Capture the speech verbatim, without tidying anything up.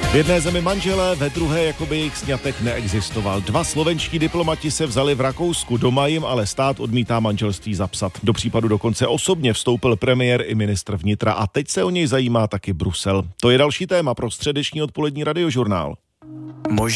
V jedné zemi manželé, ve druhé jakoby jejich sňatek neexistoval. Dva slovenští diplomati se vzali v Rakousku, doma jim ale stát odmítá manželství zapsat. Do případu dokonce osobně vstoupil premiér i ministr vnitra a teď se o něj zajímá taky Brusel. To je další téma pro středeční odpolední radiožurnál. Možná